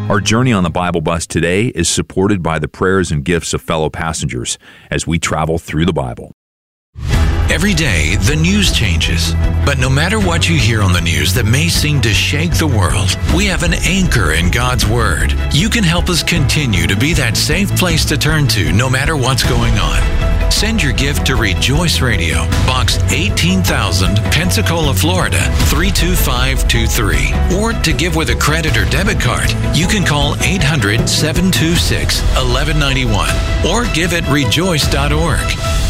Our journey on the Bible Bus today is supported by the prayers and gifts of fellow passengers as we travel through the Bible. Every day, the news changes. But no matter what you hear on the news that may seem to shake the world, we have an anchor in God's Word. You can help us continue to be that safe place to turn to no matter what's going on. Send your gift to Rejoice Radio, Box 18,000, Pensacola, Florida, 32523. Or to give with a credit or debit card, you can call 800-726-1191 or give at rejoice.org.